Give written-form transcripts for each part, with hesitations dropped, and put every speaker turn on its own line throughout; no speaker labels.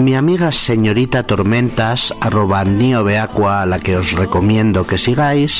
Mi amiga señorita Tormentas, @NioBeacqua, a la que os recomiendo que sigáis,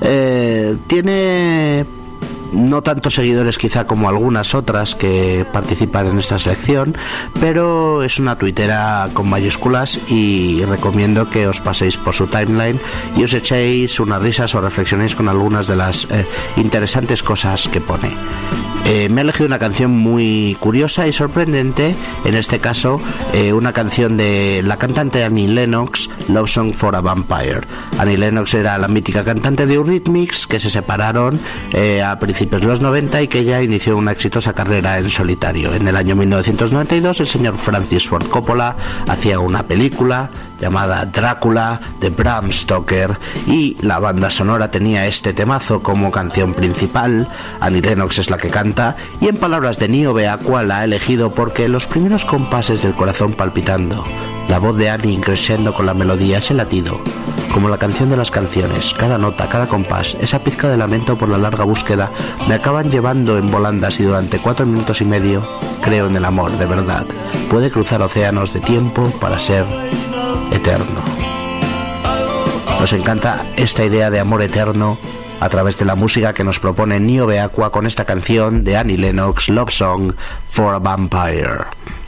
tiene no tantos seguidores quizá como algunas otras que participan en esta selección, pero es una tuitera con mayúsculas y recomiendo que os paséis por su timeline y os echéis unas risas o reflexionéis con algunas de las interesantes cosas que pone. Me ha elegido una canción muy curiosa y sorprendente, en este caso una canción de la cantante Annie Lennox, Love Song for a Vampire. Annie Lennox era la mítica cantante de Eurythmics, que se separaron a principios de los 90 y que ya inició una exitosa carrera en solitario. En el año 1992 el señor Francis Ford Coppola hacía una película llamada Drácula de Bram Stoker y la banda sonora tenía este temazo como canción principal. Annie Lennox es la que canta y en palabras de NioBeacqua la ha elegido porque los primeros compases del corazón palpitando, la voz de Annie creciendo con la melodía, ese latido, como la canción de las canciones, cada nota, cada compás, esa pizca de lamento por la larga búsqueda, me acaban llevando en volandas y durante 4 minutos y medio creo en el amor, de verdad. Puede cruzar océanos de tiempo para ser eterno. Nos encanta esta idea de amor eterno a través de la música que nos propone NioBeacqua con esta canción de Annie Lennox, Love Song for a Vampire.